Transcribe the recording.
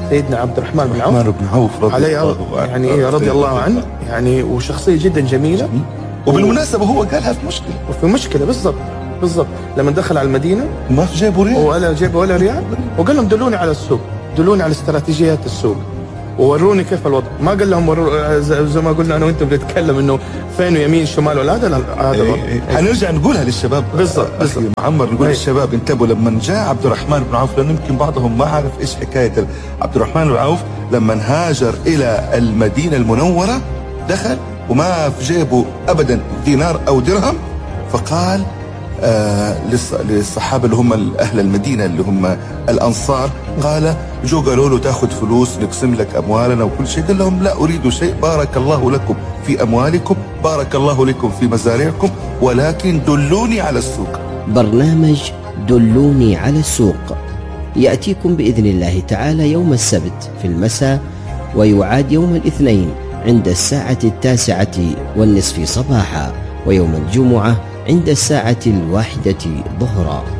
سيدنا عبد الرحمن بن عوف رضي الله عنه يعني، وشخصية جدا جميلة. وبالمناسبة هو قالها في مشكلة بالضبط لما دخل على المدينة ما في جيبه ريال ولا جيبه ولا ريال، وقال لهم دلوني على السوق، دلوني على استراتيجيات السوق ووروني كيف الوضع. ما قال لهم زي ما قلنا انا وانت بنتكلم انه فين يمين شمال ولا هذا حنرجع نقولها للشباب. بالضبط معمر نقول للشباب انتبهوا لما جاء عبد الرحمن بن عوف، لأن يمكن بعضهم ما عارف ايش حكاية عبد الرحمن بن عوف. لما هاجر الى المدينة المنورة دخل وما في جيبه ابدا دينار او درهم، فقال للصحابة اللي هم أهل المدينة اللي هم الأنصار، قال جو قالوا له تأخذ فلوس نقسم لك أموالنا وكل شيء، قال لهم لا أريد شيء، بارك الله لكم في أموالكم، بارك الله لكم في مزارعكم، ولكن دلوني على السوق. برنامج دلوني على السوق يأتيكم بإذن الله تعالى يوم السبت في المساء، ويعاد يوم الاثنين عند 9:09 صباحا، ويوم الجمعة عند 1:00 ظهرا.